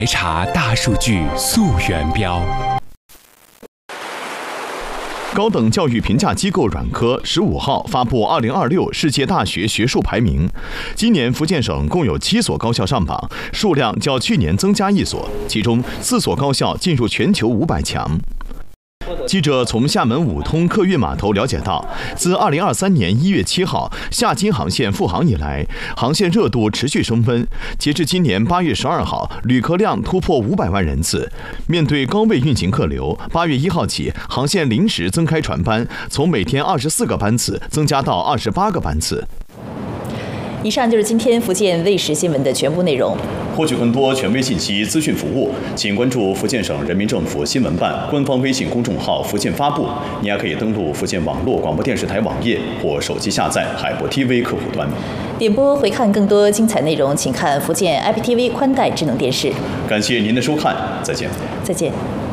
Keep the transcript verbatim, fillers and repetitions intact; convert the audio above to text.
查大数据溯源标。 高等教育评价机构软科十五号发布二零二六世界大学学术排名，今年福建省共有七所高校上榜，数量较去年增加一所，其中四所高校进入全球五百强。记者从厦门五通客运码头了解到，自二零二三年一月七号厦金航线复航以来，航线热度持续升温。截至今年八月十二号，旅客量突破五百万人次。面对高位运行客流，八月一号起，航线临时增开船班，从每天二十四个班次增加到二十八个班次。 以上就是今天福建卫视新闻的全部内容。 获取更多权威信息、资讯服务，请关注福建省人民政府新闻办官方微信公众号“福建发布”。你还可以登录福建网络广播电视台网页或手机下载海博 T V 客户端。 点播回看更多精彩内容，请看福建 I P T V 宽带智能电视。 感谢您的收看，再见。 再见。